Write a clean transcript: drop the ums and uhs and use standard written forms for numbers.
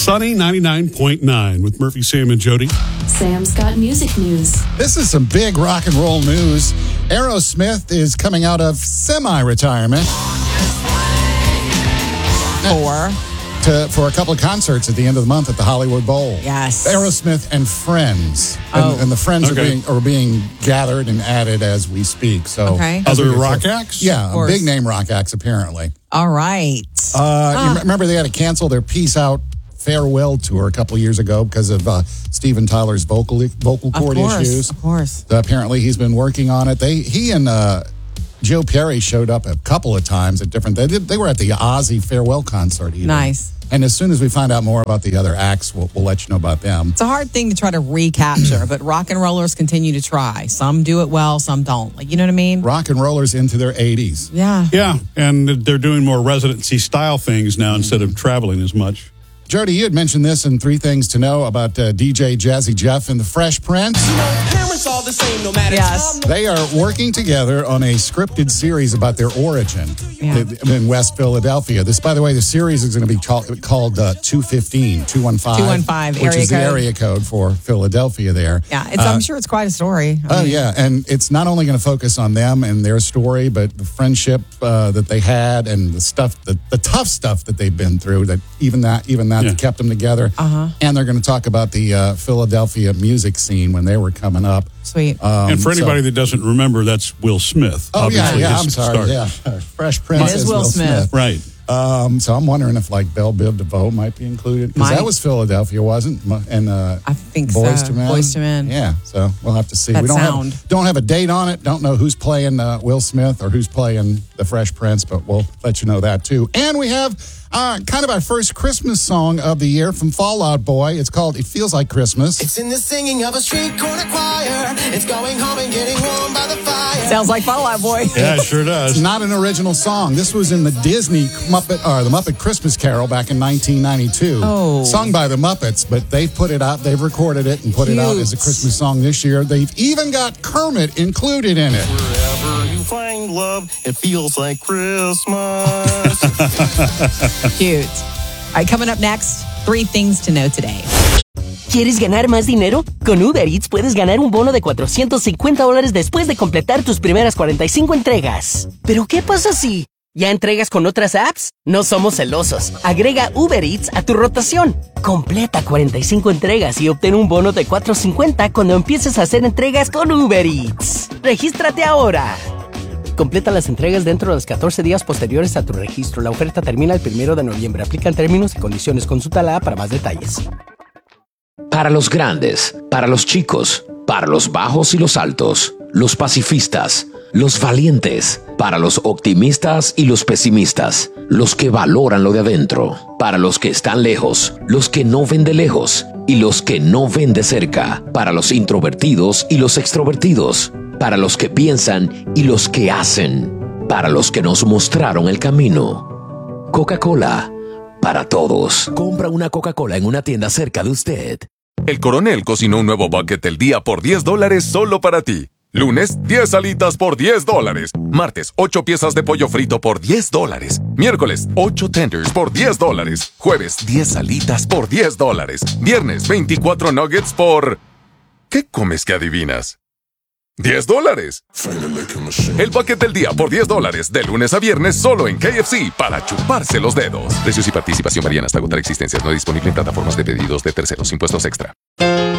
Sunny 99.9 with Murphy, Sam, and Jody. Sam's got music news. This is some big rock and roll news. Aerosmith is coming out of semi-retirement. For a couple of concerts at the end of the month at the Hollywood Bowl. Yes. Aerosmith and Friends. Oh. And the Friends are being gathered and added as we speak. So Okay. Other rock acts? Yeah, big name rock acts apparently. All right. You remember they had to cancel their Peace Out farewell tour a couple of years ago because of Steven Tyler's vocal cord issues. Of course. Apparently he's been working on it. He and Joe Perry showed up a couple of times at different. They were at the Ozzy farewell concert. Even. Nice. And as soon as we find out more about the other acts, we'll let you know about them. It's a hard thing to try to recapture, but rock and rollers continue to try. Some do it well, some don't. Like, you know what I mean? Rock and rollers into their 80s. Yeah. Yeah, and they're doing more residency style things now instead of traveling as much. Jody, you had mentioned this in 3 Things to Know about DJ Jazzy Jeff and the Fresh Prince. All the same, no matter. Yes. They are working together on a scripted series about their origin in West Philadelphia. This, by the way, the series is going to be called 215, 215, which is the area code for Philadelphia there. Yeah, I'm sure it's quite a story. Yeah, and it's not only going to focus on them and their story, but the friendship that they had and the stuff, the tough stuff that they've been through. That even that kept them together. And they're going to talk about the Philadelphia music scene when they were coming up. Sweet. And for anybody that doesn't remember, that's Will Smith. Oh, Obviously, yeah, I'm sorry. start. Yeah, Fresh Prince is is Will Smith. Right. So I'm wondering if like Belle Biv DeVoe might be included because that was Philadelphia, wasn't? And I think Boyz so. II Men. Boyz II Men. Yeah. So we'll have to see. That We sound. don't have a date on it. Don't know who's playing Will Smith or who's playing the Fresh Prince, but we'll let you know that too. And we have kind of our first Christmas song of the year from Fall Out Boy. It's called "It Feels Like Christmas." It's in the singing of a street corner choir. It's going home and getting warm by the fire. Sounds like Fall Out Boy. Yeah, it sure does. It's not an original song. This was in the Disney the Muppet Christmas Carol back in 1992. Oh. Sung by the Muppets, but they've put it out. They've recorded it and put it out as a Christmas song this year. They've even got Kermit included in it. Wherever you find love, it feels like Christmas. Cute. All right, coming up next, 3 things to know today. ¿Quieres ganar más dinero? Con Uber Eats puedes ganar un bono de $450 después de completar tus primeras 45 entregas. ¿Pero qué pasa si ya entregas con otras apps? No somos celosos. Agrega Uber Eats a tu rotación. Completa 45 entregas y obtén un bono de $450 cuando empieces a hacer entregas con Uber Eats. ¡Regístrate ahora! Completa las entregas dentro de los 14 días posteriores a tu registro. La oferta termina el 1 de noviembre. Aplican términos y condiciones. Consulta la app para más detalles. Para los grandes, para los chicos, para los bajos y los altos, los pacifistas, los valientes, para los optimistas y los pesimistas, los que valoran lo de adentro, para los que están lejos, los que no ven de lejos y los que no ven de cerca, para los introvertidos y los extrovertidos, para los que piensan y los que hacen, para los que nos mostraron el camino. Coca-Cola, para todos. Compra una Coca-Cola en una tienda cerca de usted. El Coronel cocinó un nuevo bucket del día por $10 solo para ti. Lunes, 10 alitas por $10. Martes, 8 piezas de pollo frito por $10. Miércoles, 8 tenders por $10. Jueves, 10 alitas por $10. Viernes, 24 nuggets por... ¿Qué comes que adivinas? $10. El bucket del día por $10 de lunes a viernes solo en KFC para chuparse los dedos. Precios y participación varían hasta agotar existencias. No disponible en plataformas de pedidos de terceros. Impuestos extra.